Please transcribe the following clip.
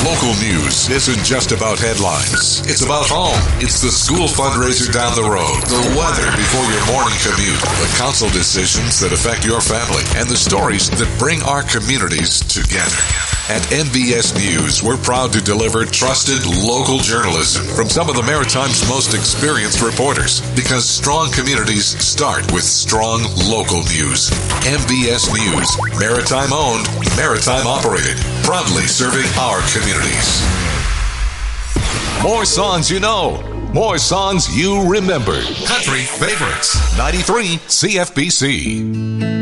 Local news isn't just about headlines. It's about home. It's the school fundraiser down the road, the weather before your morning commute, the council decisions that affect your family, and the stories that bring our communities together. At MBS News, we're proud to deliver trusted local journalism from some of the Maritime's most experienced reporters, because strong communities start with strong local news. MBS News, Maritime owned, Maritime operated, proudly serving our communities. More songs you know, more songs you remember. Country favorites, 93 CFBC.